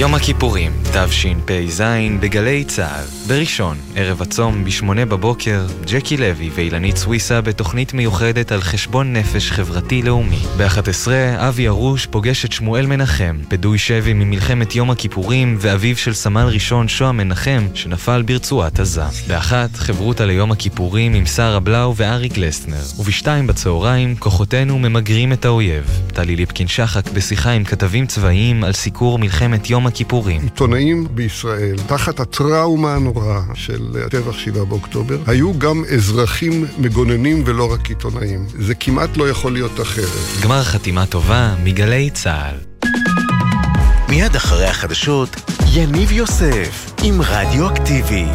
יום הכיפורים, תשפ"ז בגלי צה"ל. בראשון, ערב הצום ב8 בבוקר, ג'קי לוי ואילנית סוויסה בתוכנית מיוחדת על חשבון נפש חברתי לאומי. ב11, אבי ארוש פוגש את שמואל מנחם, פדוי שבי ממלחמת יום הכיפורים ואביו של סמל ראשון שוהם מנחם שנפל ברצועת עזה. ב1, חברות על יום הכיפורים עם שרה בלאו ואריק לסטנר. וב2 בצהריים, כוחותינו ממגרים את האויב. טלי ליפקין שחק בשיחה עם כתבים צבאיים על סיקור מלחמת יום הכיפורים. עיתונאים בישראל, תחת הטראומה הנוראה של הטבח 7 באוקטובר, היו גם אזרחים מגוננים ולא רק עיתונאים. זה כמעט לא יכול להיות אחרת. גמר חתימה טובה מגלי צה"ל. מיד אחרי החדשות, יניב יוסף עם רדיו אקטיבי.